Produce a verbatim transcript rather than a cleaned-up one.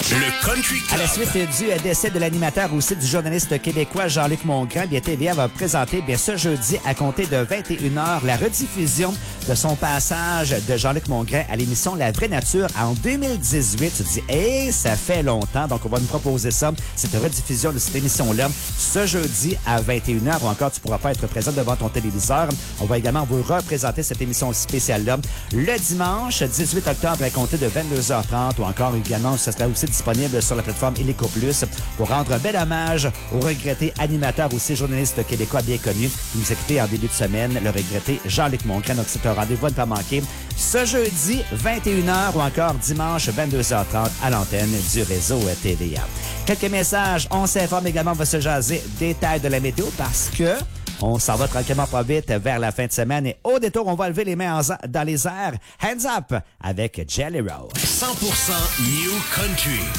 Le Country Club. À la suite du décès de l'animateur aussi du journaliste québécois Jean-Luc Mongrain, bien T V A va présenter bien ce jeudi à compter de vingt et une heures la rediffusion de son passage de Jean-Luc Mongrain à l'émission La Vraie Nature en deux mille dix-huit. Tu te dis, hey, ça fait longtemps, donc on va nous proposer ça, cette rediffusion de cette émission-là, ce jeudi à vingt et une heures, ou encore tu pourras pas être présent devant ton téléviseur. On va également vous représenter cette émission spéciale-là le dimanche dix-huit octobre à compter de vingt-deux heures trente, ou encore également, ça sera aussi disponible sur la plateforme Illico Plus pour rendre un bel hommage au regretté animateur, aussi journaliste québécois bien connu, qui nous a quitté en début de semaine, le regretté Jean-Luc Mongrain. Donc c'est un rendez-vous à ne pas manquer ce jeudi vingt et une heures ou encore dimanche vingt-deux heures trente à l'antenne du réseau T V A. Quelques messages, on s'informe également, on va se jaser détails de la météo parce que on s'en va tranquillement pas vite vers la fin de semaine et au détour, on va lever les mains en, dans les airs. Hands up avec Jelly Roll. cent pour cent New Country.